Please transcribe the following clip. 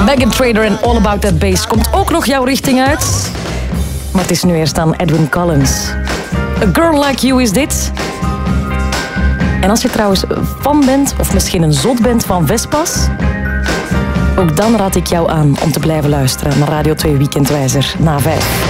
Megan Trainor en All About That Bass komt ook nog jouw richting uit. Maar het is nu eerst aan Edwyn Collins. A Girl Like You is dit. En als je trouwens fan bent, of misschien een zot bent van Vespas, ook dan raad ik jou aan om te blijven luisteren naar Radio 2 Weekendwijzer na 5.